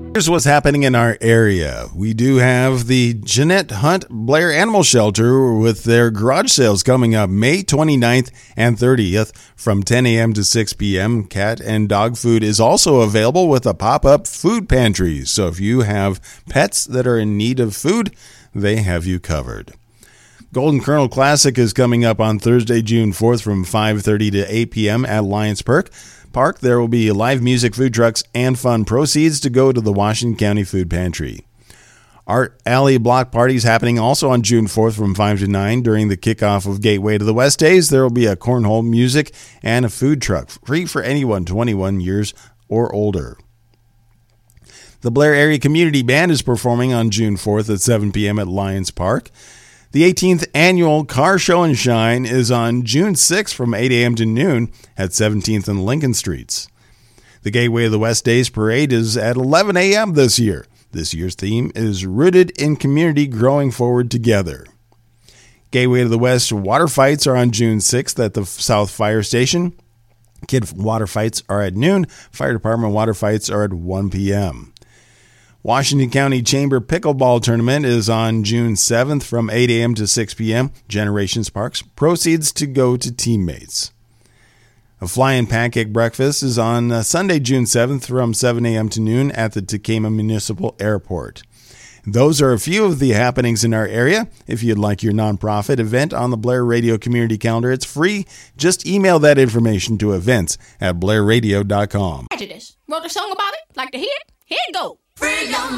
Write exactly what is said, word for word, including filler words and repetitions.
Here's what's happening in our area. We do have the Jeanette Hunt Blair Animal Shelter with their garage sales coming up May twenty-ninth and thirtieth from ten a.m. to six p.m. Cat and dog food is also available with a pop-up food pantry. So if you have pets that are in need of food, they have you covered. Golden Kernel Classic is coming up on Thursday, June fourth from five thirty to eight p.m. at Lions Park. Park, there will be live music, food trucks, and fun. Proceeds to go to the Washington County Food Pantry. Art Alley Block Parties happening also on June fourth from five to nine. During the kickoff of Gateway to the West Days, there will be a cornhole, music, and a food truck, free for anyone twenty-one years or older. The Blair Area Community Band is performing on June fourth at seven p.m. at Lions Park. The eighteenth Annual Car Show and Shine is on June sixth from eight a.m. to noon at seventeenth and Lincoln Streets. The Gateway of the West Days Parade is at eleven a.m. this year. This year's theme is Rooted in Community, Growing Forward Together. Gateway to the West water fights are on June sixth at the South Fire Station. Kid water fights are at noon. Fire Department water fights are at one p.m. Washington County Chamber Pickleball Tournament is on June seventh from eight a.m. to six p.m. Generations Parks. Proceeds to go to teammates. A Flying Pancake Breakfast is on uh, Sunday, June seventh from seven a.m. to noon at the Tekamah Municipal Airport. Those are a few of the happenings in our area. If you'd like your nonprofit event on the Blair Radio Community Calendar, it's free. Just email that information to events at blair radio dot com. Wrote a song about it? Like to hear it? Here it goes. Free your